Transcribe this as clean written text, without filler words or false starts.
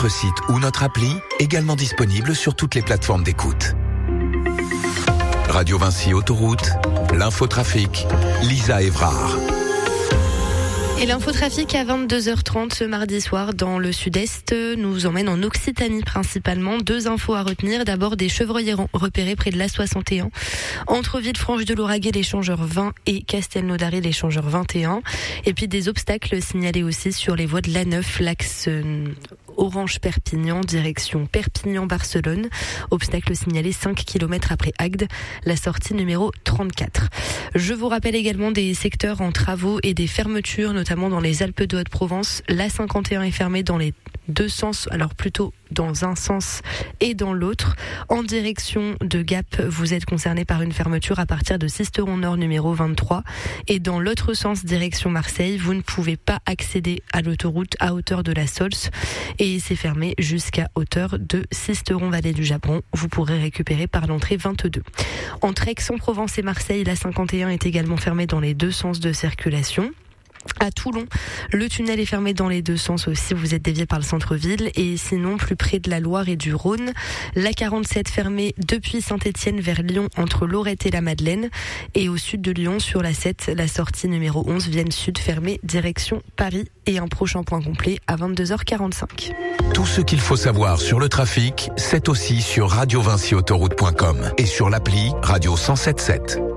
notre site ou notre appli, également disponible sur toutes les plateformes d'écoute. Radio Vinci Autoroute, l'infotrafic, Lisa Évrard. Et l'infotrafic à 22h30 ce mardi soir dans le sud-est nous emmène en Occitanie principalement. 2 infos à retenir. D'abord des chevreuils repérés près de l'A61. Entre Villefranche-de-Lauragais, l'échangeur 20 et Castelnaudary, l'échangeur 21. Et puis des obstacles signalés aussi sur les voies de l'A9, l'axe Orange-Perpignan, direction Perpignan-Barcelone. Obstacle signalé 5 km après Agde, la sortie numéro 34. Je vous rappelle également des secteurs en travaux et des fermetures, notamment dans les Alpes de Haute-Provence. L'A51 est fermée dans les 2 sens, alors plutôt dans un sens et dans l'autre. En direction de Gap, vous êtes concerné par une fermeture à partir de Sisteron Nord numéro 23. Et dans l'autre sens, direction Marseille, vous ne pouvez pas accéder à l'autoroute à hauteur de la Sols. Et c'est fermé jusqu'à hauteur de Sisteron Vallée du Japon. Vous pourrez récupérer par l'entrée 22. Entre Aix-en-Provence et Marseille, la 51 est également fermée dans les 2 sens de circulation. À Toulon, le tunnel est fermé dans les 2 sens aussi, vous êtes dévié par le centre-ville. Et sinon, plus près de la Loire et du Rhône, la 47 fermée depuis Saint-Étienne vers Lyon entre Lorette et la Madeleine. Et au sud de Lyon, sur la 7, la sortie numéro 11 Vienne Sud fermée direction Paris. Et un prochain point complet à 22h45. Tout ce qu'il faut savoir sur le trafic, c'est aussi sur radiovinciautoroute.com et sur l'appli Radio 107.7.